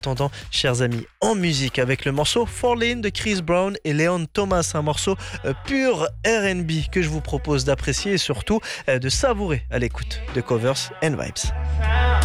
Attendant, chers amis, en musique avec le morceau Fall In de Chris Brown et Leon Thomas, un morceau pur R&B que je vous propose d'apprécier et surtout de savourer à l'écoute de Covers and Vibes.